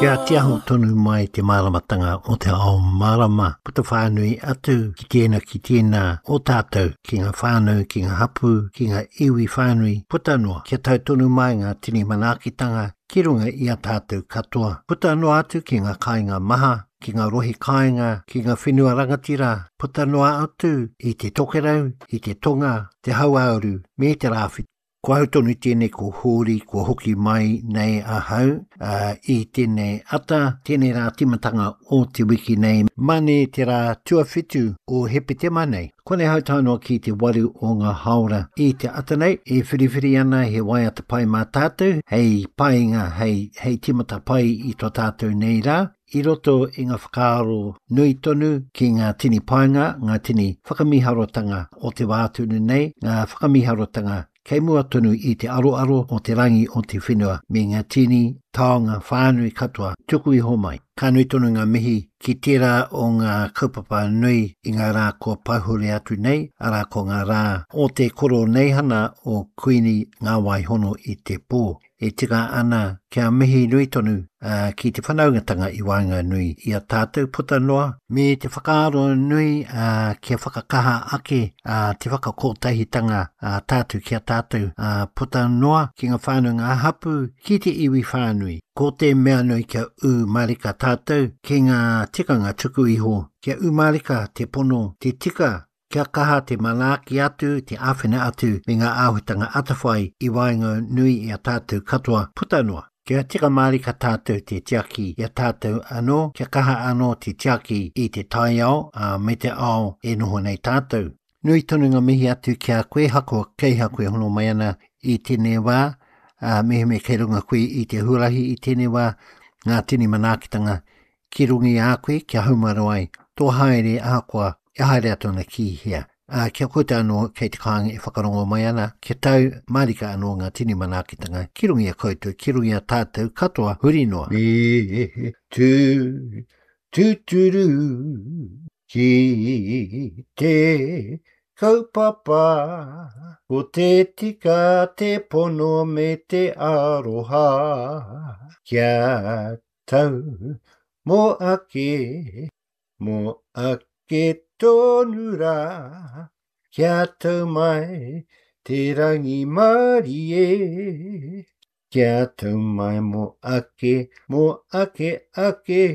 Kia tiaho tonu mai te māramatanga o te ao marama. Puta whānui atu ki tēnā o tātou, ki ngā whānau, ki ngā hapu, ki ngā iwi whānui. Puta noa, kia tau tonu mai ngā tini manaakitanga, ki runga i a tātou katoa. Puta noa atu ki ngā kāinga maha, ki ngā rohi kāinga, ki ngā whenua rangatira. Puta noa atu i te tokerau, i te tonga, te hauauru, me te rāwhiti. Ko hau tonu tēnei ko hōri, ko hoki mai nei a hau, i tēnei ata, tēnei rā timatanga o te wiki nei, mane te rā tuawhitu o hepe te manei. Kone hau tānoa ki te waru o ngā haora. I te ata nei, e whiriwhiri ana he waiata pai mā tātou, hei painga, hei timata pai i tō tātou nei rā. I roto i ngā whakaaro nui tonu ki ngā tini painga, ngā tini whakamiharotanga o te wātunu nei, ngā whakamiharotanga kei mua tonu i te aro o te rangi o te whenua me ngā tini taonga whānui katoa tuku iho mai. Ka nui tonu ngā mihi ki tērā o ngā kaupapa nui i ngā rā ko pauhure atu nei, ara ko ngā rā o te koro nei hana o kuini ngā waihono i te pō. E tika ana kia mihi nui tonu ki te whanaungatanga i wainga nui i a tātou puta noa. Me te whakaaro nui kia whakakaha ake te whakakotahitanga tātou kia tātou puta noa ki ngā whānau ngā hapu ki te iwi whānui. Ko te mea nui kia marika tātou ki ngā tikanga tuku iho. Kia marika te pono, te tika, kia kaha te manaaki atu, te āwhina atu, me ngā āhutanga atawhai i wainga nui i a tātou katoa puta noa. Kia tika marika tātou te tiaki i a tātou anō, kia kaha anō te tiaki i te tai ao, me te ao e noho nei tātou. Nui tonu ngā mihi atu kia koe hakoa keiha koe hono mai ana i tēnei wā, mehe me kei runga koe i te hurahi i tēnei wā, ngā tini manaakitanga ki rungi a koe kia haumaro ai. Tō haere ahakoa, e haere atona ki hea. Kia kote anō kei te kānga e whakarongo mai ana, kia tau marika anō ngā tini manaakitanga, ki rungi a koutou, ki rungi a tātou katoa huri noa. Me tūturu ki te kaupapa, o te tika te pono me te aroha, kia tau mo ake tonu rā, kia tau mai te rangi marie, kia tau mai mo ake.